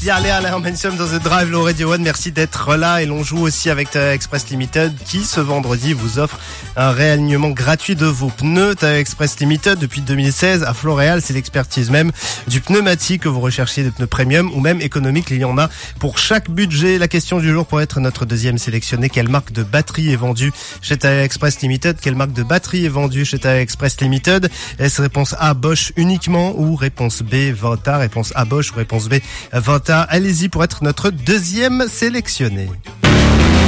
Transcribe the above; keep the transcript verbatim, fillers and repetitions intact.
Ja, allez, allez, on sommes dans The Drive, le Radio One. Merci d'être là. Et l'on joue aussi avec Tire Express Limited qui, ce vendredi, vous offre un réalignement gratuit de vos pneus. Tire Express Limited, depuis deux mille seize, à Floréal, c'est l'expertise même du pneumatique que vous recherchiez, des pneus premium ou même économiques. Il y en a pour chaque budget. La question du jour pour être notre deuxième sélectionné: quelle marque de batterie est vendue chez Tire Express Limited? Quelle marque de batterie est vendue chez Tire Express Limited? Est-ce réponse A, Bosch uniquement, ou réponse B, Vanta? Réponse A, Bosch, ou réponse B, Vanta? Allez-y pour être notre deuxième sélectionné.